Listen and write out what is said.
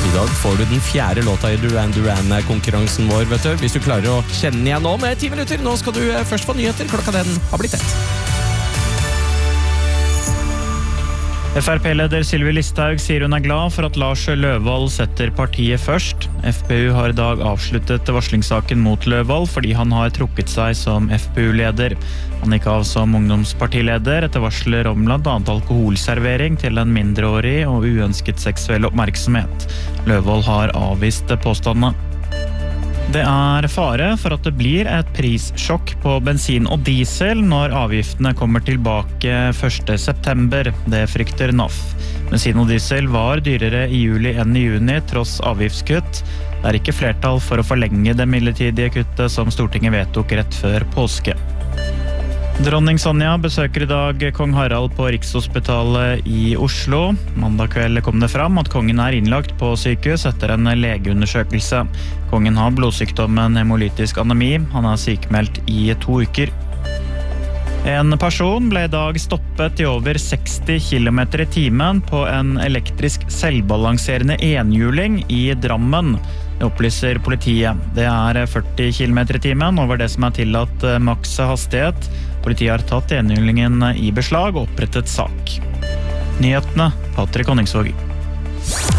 I dag får du den 4. låta I Duran Duran-konkurransen vår, vet du. Hvis du klarer å kjenne igjen nå med 10 minutter. Nå skal du først få nyheter. Klokka den har blitt 1. FrP-leder Sylvi Listhaug sier hun glad for at Lars Løvold setter partiet først. FPU har I dag avsluttet varslingssaken mot Løvold fordi han har trukket seg som FPU-leder. Han gikk av som ungdomspartileder etter varsler om blant annet alkoholservering til en mindreårig og uønsket seksuell oppmerksomhet. Løvold har avvist påstandene. Det fare for at det blir et prissjokk på bensin og diesel når avgiftene kommer tilbake 1. september. Det frykter NAF. Bensin og diesel var dyrere I juli enn I juni tross avgiftskutt. Det ikke flertall for å forlenge det midlertidige kuttet som Stortinget vedtok rett før påske. Dronning Sonja besøker I dag Kong Harald på Rikshospitalet I Oslo. Mandag kveld kom det fram at kongen innlagt på sykehus etter en legeundersøkelse. Kongen har blodsykdommen hemolytisk anemi. Han sykmeldt I 2 uker. En person ble I dag stoppet I over 60 km I timen på en elektrisk selvbalanserende enhjuling I Drammen. Det opplyser politiet. Det 40 km I timen over det som tillatt maks hastighet. Politiet har tatt enhjulingen I beslag og opprettet sak. Nyhetene, Patrick Honningsvåg.